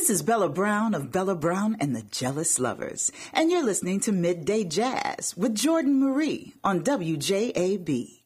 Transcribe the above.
This is Bella Brown of Bella Brown and the Jealous Lovers, and you're listening to Midday Jazz with Jordan Marie on WJAB.